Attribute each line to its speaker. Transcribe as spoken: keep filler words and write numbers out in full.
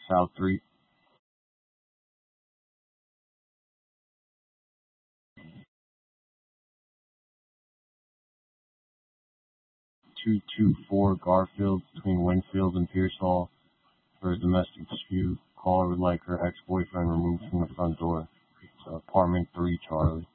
Speaker 1: South Street. two two four Garfield between Winfield and Pearsall for a domestic dispute. Caller would like her ex-boyfriend removed from the front door. It's apartment three, Charlie.